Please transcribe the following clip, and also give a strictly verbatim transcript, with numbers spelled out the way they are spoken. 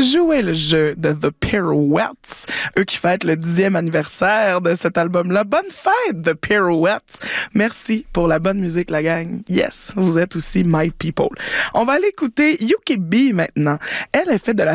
jouer le jeu de The Pirouettes, eux qui fêtent le dixième anniversaire de cet album-là. Bonne fête, The Pirouettes! Merci pour la bonne musique, la gang. Yes, vous êtes aussi my people. On va aller écouter Yuki B maintenant. Elle est fait de la